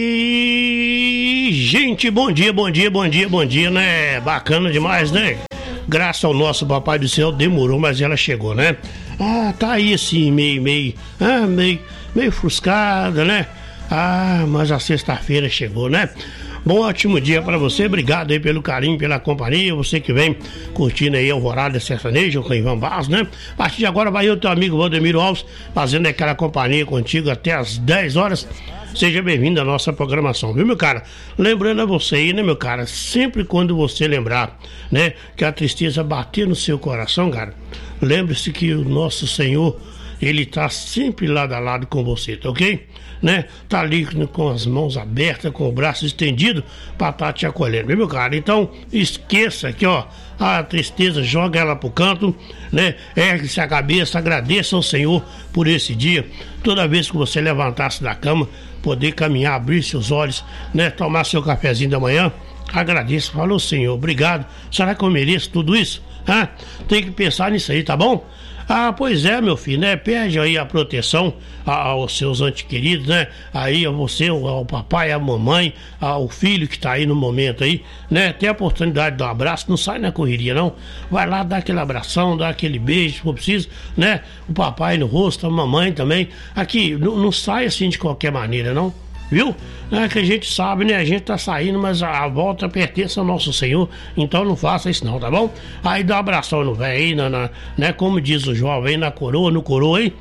E gente, bom dia, né? Bacana demais, né? Graças ao nosso Papai do Céu, demorou, mas ela chegou, né? Tá aí assim, meio fruscada, né? Mas a sexta-feira chegou, né? Bom, ótimo dia pra você, obrigado aí pelo carinho, pela companhia, você que vem curtindo aí a Alvorada Sertaneja com Ivan Barros, né? A partir de agora vai o teu amigo Valdemiro Alves fazendo aquela companhia contigo até as 10 horas. Seja bem-vindo à nossa programação, viu, meu cara? Lembrando a você aí, né, meu cara, sempre quando você lembrar, né, que a tristeza bater no seu coração, cara, lembre-se que o nosso Senhor, Ele tá sempre lado a lado com você, tá ok? Né? Tá ali com as mãos abertas, com o braço estendido pra tá te acolhendo, viu, meu cara? Então, esqueça aqui, ó, a tristeza, joga ela pro canto, né? Ergue-se a cabeça, agradeça ao Senhor por esse dia. Toda vez que você levantar-se da cama, poder caminhar, abrir seus olhos, né? Tomar seu cafezinho da manhã, agradeça, falou, Senhor, obrigado. Será que eu mereço tudo isso? Tem que pensar nisso aí, tá bom? Pois é, meu filho, né? Pede aí a proteção aos seus entes queridos, né? Aí a você, ao papai, a mamãe, ao filho que tá aí no momento aí, né? Tem a oportunidade de dar um abraço, não sai na correria, não. Vai lá, dá aquele abração, dá aquele beijo, se for preciso, né? O papai no rosto, a mamãe também. Aqui, não sai assim de qualquer maneira, não. Viu? É que a gente sabe, né? A gente tá saindo, mas a volta pertence ao nosso Senhor, então não faça isso não, tá bom? Aí dá um abração no velho aí, né? Como diz o jovem, na coroa, no coroa aí.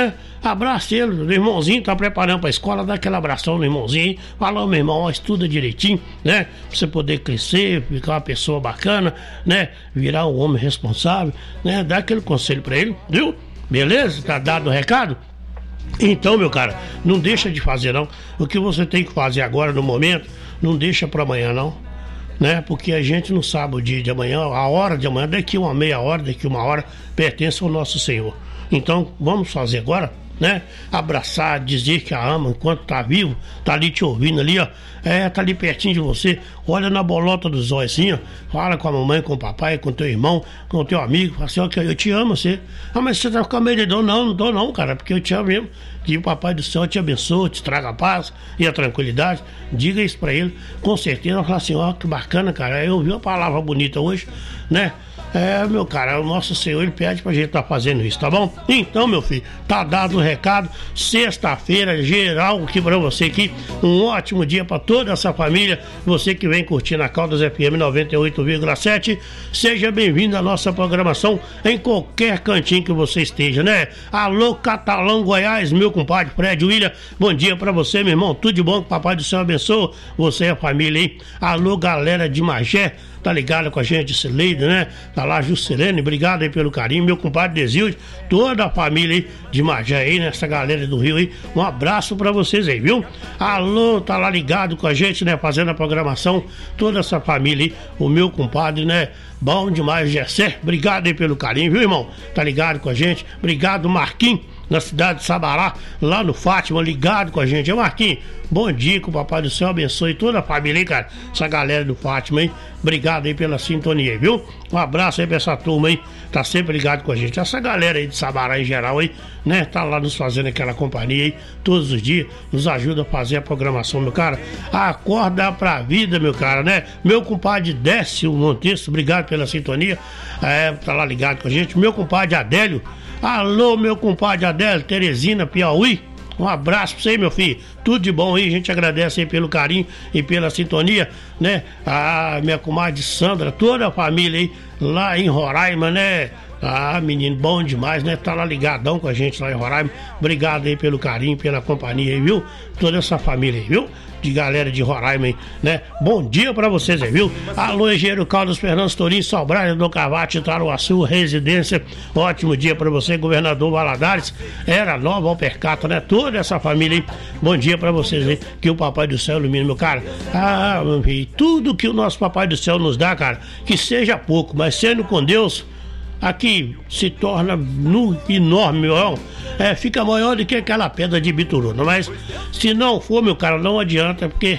Abraça ele, o irmãozinho tá preparando pra escola, dá aquele abração no irmãozinho aí. Fala, meu irmão, ó, estuda direitinho, né? Pra você poder crescer, ficar uma pessoa bacana, né? Virar um homem responsável, né? Dá aquele conselho pra ele, viu? Beleza? Tá dado o recado? Então, meu cara, não deixa de fazer não. O que você tem que fazer agora no momento, não deixa para amanhã não, né? Porque a gente não sabe o dia de amanhã, a hora de amanhã, daqui uma meia hora, daqui uma hora, pertence ao nosso Senhor. Então, vamos fazer agora, né? Abraçar, dizer que a ama enquanto tá vivo, tá ali te ouvindo ali, ó. Tá ali pertinho de você, olha na bolota dos olhos assim, ó. Fala com a mamãe, com o papai, com o teu irmão, com o teu amigo, fala assim, ó, que eu te amo, você. Mas você tá ficando meio de dor? Não tô não, cara, porque eu te amo mesmo. Que o Papai do Céu te abençoe, te traga a paz e a tranquilidade. Diga isso pra ele, com certeza. Vai falar assim, ó, que bacana, cara, eu ouvi uma palavra bonita hoje, né? Meu cara, o nosso Senhor, Ele pede pra gente tá fazendo isso, tá bom? Então, meu filho, tá dado o recado. Sexta-feira, geral aqui pra você aqui. Um ótimo dia pra toda essa família. Você que vem curtindo a Caldas FM 98,7. Seja bem-vindo à nossa programação em qualquer cantinho que você esteja, né? Alô, Catalão, Goiás, meu compadre Fred William. Bom dia pra você, meu irmão. Tudo de bom, que o Papai do Céu abençoe você e a família, hein? Alô, galera de Magé. Tá ligado com a gente, Cileide, né? Tá lá, Juscelene, obrigado aí pelo carinho. Meu compadre Desilde, toda a família aí de Magé aí, nessa galera do Rio aí. Um abraço pra vocês aí, viu? Alô, tá lá ligado com a gente, né? Fazendo a programação, toda essa família aí. O meu compadre, né? Bom demais, Gessé. Obrigado aí pelo carinho, viu, irmão? Tá ligado com a gente? Obrigado, Marquinhos, na cidade de Sabará, lá no Fátima, ligado com a gente. Marquinhos, bom dia, que o Papai do Céu abençoe toda a família, hein, cara? Essa galera do Fátima, hein? Obrigado aí pela sintonia, viu? Um abraço aí pra essa turma aí, tá sempre ligado com a gente. Essa galera aí de Sabará em geral aí, né? Tá lá nos fazendo aquela companhia aí, todos os dias, nos ajuda a fazer a programação, meu cara. Acorda pra vida, meu cara, né? Meu compadre Décio Monteiro, obrigado pela sintonia, tá lá ligado com a gente. Meu compadre Adélio, alô, meu compadre Adélio, Teresina, Piauí. Um abraço pra você, meu filho. Tudo de bom aí, a gente agradece aí pelo carinho e pela sintonia, né? Minha comadre Sandra, toda a família aí lá em Roraima, né? Menino, bom demais, né? Tá lá ligadão com a gente lá em Roraima. Obrigado aí pelo carinho, pela companhia aí, viu? Toda essa família aí, viu? De galera de Roraima aí, né? Bom dia pra vocês aí, viu? Alô, engenheiro Caldas, Fernando Tourinho, Sobralho do Cavate, Taruaçu, Residência. Ótimo dia pra você, governador Valadares, Era Nova, Alpercato, né? Toda essa família aí. Bom dia pra vocês aí, que o Papai do Céu ilumine, meu cara. Meu filho, tudo que o nosso Papai do Céu nos dá, cara, que seja pouco, mas sendo com Deus, aqui se torna enorme, meu irmão. Fica maior do que aquela pedra de bituruna. Mas se não for, meu cara, não adianta, porque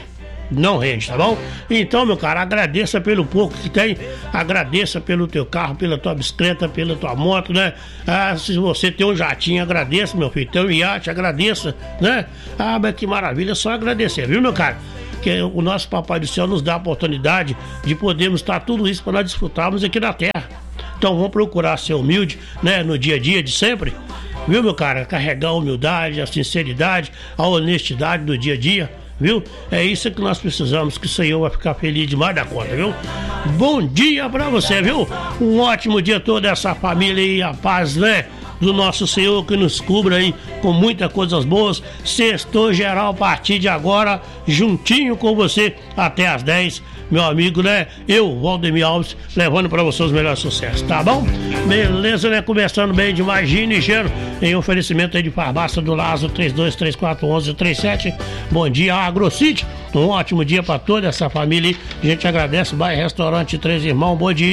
não rende, tá bom? Então, meu cara, agradeça pelo pouco que tem, agradeça pelo teu carro, pela tua bicicleta, pela tua moto, né? Se você tem um jatinho, agradeça, meu filho, tem um iate, agradeça, né? Mas que maravilha, só agradecer, viu, meu cara? Que o nosso Papai do Céu nos dá a oportunidade de podermos estar tudo isso para nós desfrutarmos aqui na Terra. Então vamos procurar ser humilde, né, no dia a dia de sempre, viu, meu cara? Carregar a humildade, a sinceridade, a honestidade do dia a dia, viu? É isso que nós precisamos, que o Senhor vai ficar feliz demais da conta, viu? Bom dia pra você, viu? Um ótimo dia toda essa família e a paz, né? Do nosso Senhor que nos cubra aí com muitas coisas boas. Sextou geral a partir de agora, juntinho com você até as 10, meu amigo, né? Eu, Valdemir Alves, levando pra você os melhores sucessos, tá bom? Beleza, né? Começando bem demais, Gino e Geno, em oferecimento aí de farmácia do Lázaro, 32341137. Bom dia, AgroCity. Um ótimo dia pra toda essa família aí. A gente agradece, vai Restaurante Três Irmãos, bom dia.